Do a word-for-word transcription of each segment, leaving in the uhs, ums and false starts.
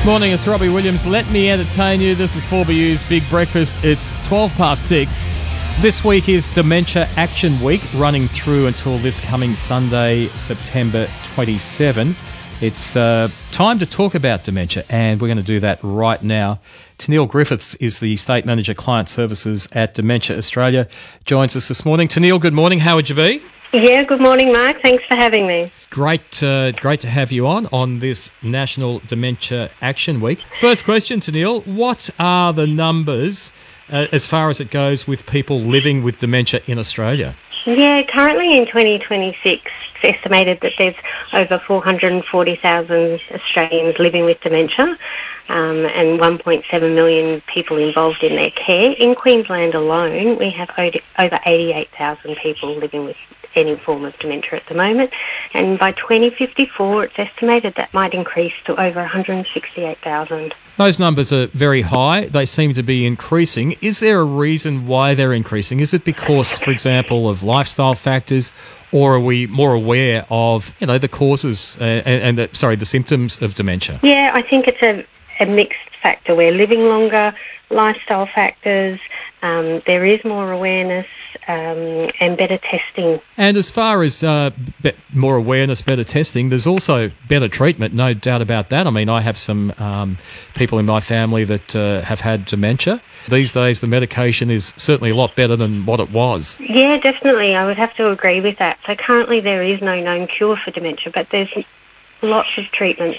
Morning, it's Robbie Williams. Let me entertain you. This is four B U's Big Breakfast. It's twelve past six. This week is Dementia Action Week, running through until this coming Sunday, September twenty-seventh. It's uh, time to talk about dementia, and we're going to do that right now. Tennealle Griffiths is the State Manager Client Services at Dementia Australia. Joins us this morning. Tennealle, good morning. How would you be? Yeah, good morning, Mark. Thanks for having me. Great, uh, great to have you on on this National Dementia Action Week. First question, Tennealle, what are the numbers uh, as far as it goes with people living with dementia in Australia? Yeah, currently in twenty twenty-six, it's estimated that there's over four hundred forty thousand Australians living with dementia um, and one point seven million people involved in their care. In Queensland alone, we have over eighty-eight thousand people living with any form of dementia at the moment, and by twenty fifty-four it's estimated that might increase to over one hundred sixty-eight thousand. Those numbers are very high. They seem to be increasing. Is there a reason why they're increasing? Is it because, for example, of lifestyle factors, or are we more aware of, you know, the causes uh, and, and the, sorry, the symptoms of dementia? Yeah, I think it's a, a mixed factor. We're living longer, lifestyle factors, um, there is more awareness um, and better testing. And as far as uh, be- more awareness, better testing, there's also better treatment, no doubt about that. I mean, I have some um, people in my family that uh, have had dementia. These days, the medication is certainly a lot better than what it was. Yeah, definitely. I would have to agree with that. So currently there is no known cure for dementia, but there's lots of treatments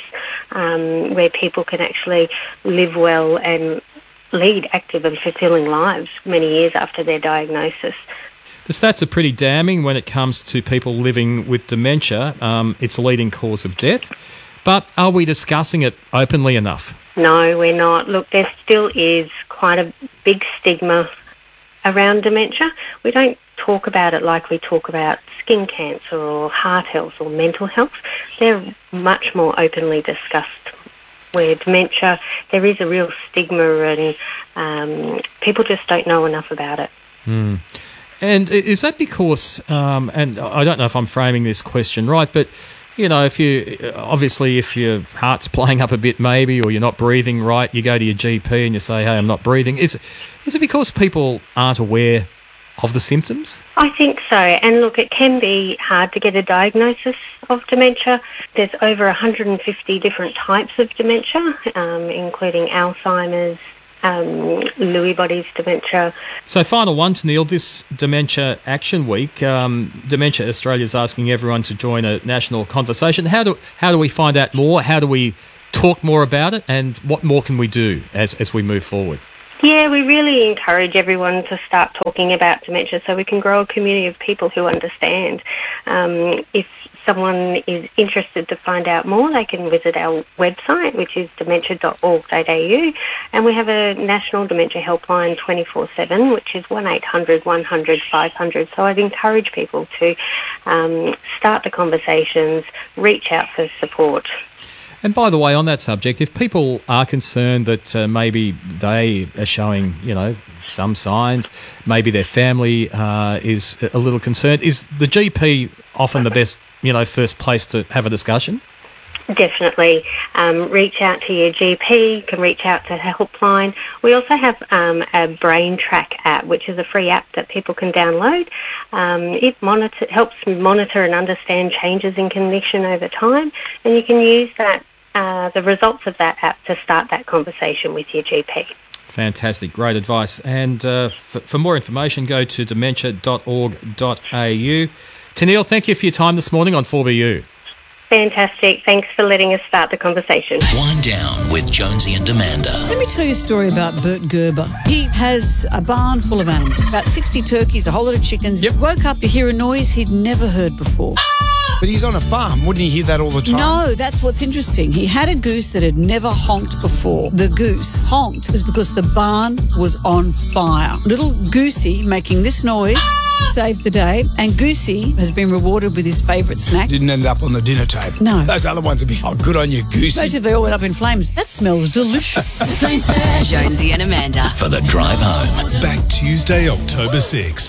um, where people can actually live well and lead active and fulfilling lives many years after their diagnosis. The stats are pretty damning when it comes to people living with dementia. Um, it's a leading cause of death. But are we discussing it openly enough? No, we're not. Look, there still is quite a big stigma around dementia. We don't talk about it like we talk about skin cancer or heart health or mental health. They're much more openly discussed. Where dementia, there is a real stigma and um, people just don't know enough about it. Mm. And is that because, um, and I don't know if I'm framing this question right, but, you know, if you, obviously if your heart's playing up a bit maybe, or you're not breathing right, you go to your G P and you say, hey, I'm not breathing. Is, is it because people aren't aware of the symptoms? I think so. And look, it can be hard to get a diagnosis of dementia. There's over one hundred fifty different types of dementia, um, including Alzheimer's, um, Lewy bodies dementia. So final one, Tennealle, this Dementia Action Week, um, Dementia Australia is asking everyone to join a national conversation. How do how do we find out more? How do we talk more about it? And what more can we do as, as we move forward? Yeah, we really encourage everyone to start talking about dementia so we can grow a community of people who understand. Um, if someone is interested to find out more, they can visit our website, which is dementia dot org dot a u, and we have a national dementia helpline twenty-four seven, which is one eight hundred one hundred five hundred. So I'd encourage people to um, start the conversations, reach out for support. And by the way, on that subject, if people are concerned that uh, maybe they are showing, you know, some signs, maybe their family uh, is a little concerned, is the G P often the best, you know, first place to have a discussion? Definitely. Um, reach out to your G P, you can reach out to the helpline. We also have um, a Brain Track app, which is a free app that people can download. Um, it monitor, helps monitor and understand changes in condition over time, and you can use that Uh, the results of that app to start that conversation with your G P. Fantastic, great advice. And uh, for, for more information, go to dementia dot org dot a u. Tennealle, thank you for your time this morning on four B U. Fantastic. Thanks for letting us start the conversation. Wind down with Jonesy and Amanda. Let me tell you a story about Bert Gerber. He has a barn full of animals, about sixty turkeys, a whole lot of chickens. Yep. Woke up to hear a noise he'd never heard before. But he's on a farm. Wouldn't he hear that all the time? No, that's what's interesting. He had a goose that had never honked before. The goose honked was because the barn was on fire. Little Goosey making this noise saved the day, and Goosey has been rewarded with his favourite snack. Didn't end up on the dinner table. No. Those other ones would be, oh, good on you, Goosey. Most of they all went up in flames. That smells delicious. Jonesy and Amanda. For the drive home. Back Tuesday, October sixth.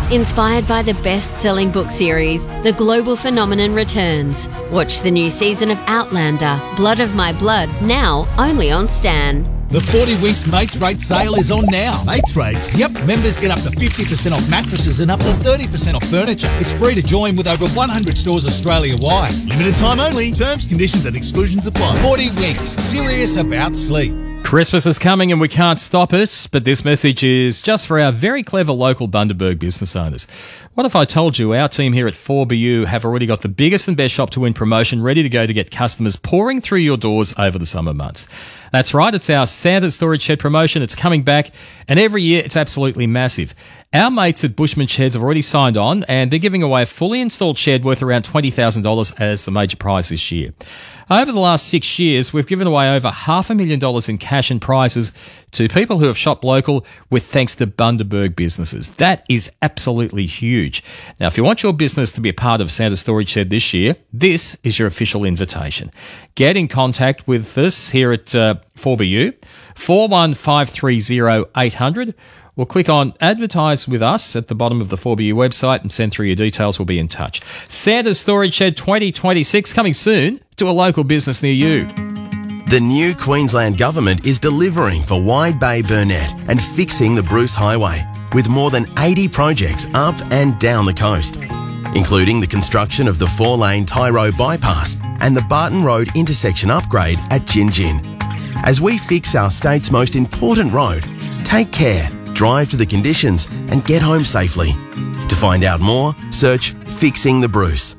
Inspired by the best-selling book series, The Global Phenomenon returns. Watch the new season of Outlander, Blood of My Blood, now only on Stan. The forty Winks Mates Rate sale is on now. Mates Rates? Yep, members get up to fifty percent off mattresses and up to thirty percent off furniture. It's free to join with over one hundred stores Australia-wide. Limited time only. Terms, conditions and exclusions apply. forty Winks. Serious about sleep. Christmas is coming and we can't stop it, but this message is just for our very clever local Bundaberg business owners. What if I told you our team here at four B U have already got the biggest and best shop to win promotion ready to go to get customers pouring through your doors over the summer months? That's right, it's our Santa Storage Shed promotion. It's coming back, and every year it's absolutely massive. Our mates at Bushman Sheds have already signed on, and they're giving away a fully installed shed worth around twenty thousand dollars as the major prize this year. Over the last six years, we've given away over half a million dollars in cash and prizes to people who have shopped local with thanks to Bundaberg businesses. That is absolutely huge. Now, if you want your business to be a part of Santa Storage Shed this year, this is your official invitation. Get in contact with us here at uh, four B U, four one five three zero eight hundred. Or click on Advertise with Us at the bottom of the four B U website and send through your details. We'll be in touch. Santa Storage Shed twenty twenty-six coming soon to a local business near you. The new Queensland Government is delivering for Wide Bay Burnett and fixing the Bruce Highway with more than eighty projects up and down the coast, including the construction of the four-lane Tyro bypass and the Barton Road intersection upgrade at Gin Gin. As we fix our state's most important road, take care, drive to the conditions and get home safely. To find out more, search Fixing the Bruce.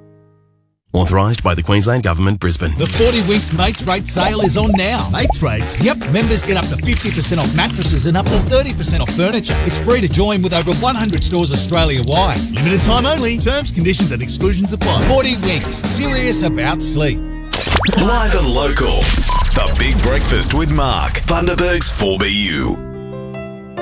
Authorised by the Queensland Government, Brisbane. The forty Winks Mates Rate sale is on now. Mates Rates? Yep, members get up to fifty percent off mattresses and up to thirty percent off furniture. It's free to join with over one hundred stores Australia-wide. Limited time only. Terms, conditions and exclusions apply. forty Winks. Serious about sleep. Live and local. The Big Breakfast with Mark. Bundaberg's four B U.